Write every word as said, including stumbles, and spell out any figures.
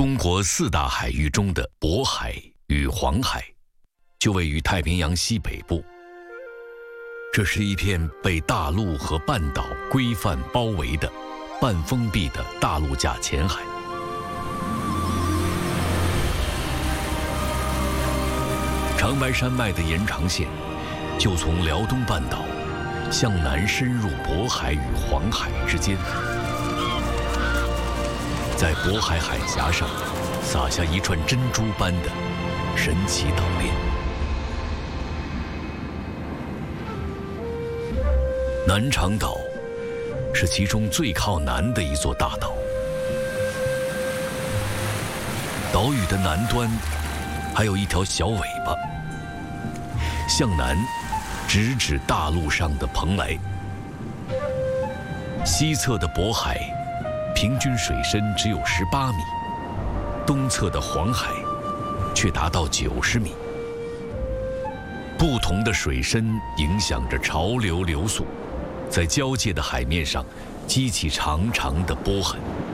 中国四大海域中的渤海与黄海，就位于太平洋西北部。这是一片被大陆和半岛规范包围的半封闭的大陆架浅海。长白山脉的延长线就从辽东半岛向南深入渤海与黄海之间，在渤海海峡上撒下一串珍珠般的神奇岛链。南长岛是其中最靠南的一座大岛，岛屿的南端还有一条小尾巴，向南直指大陆上的蓬莱。西侧的渤海平均水深只有十八米，东侧的黄海却达到九十米。不同的水深影响着潮流流速，在交界的海面上激起长长的波痕。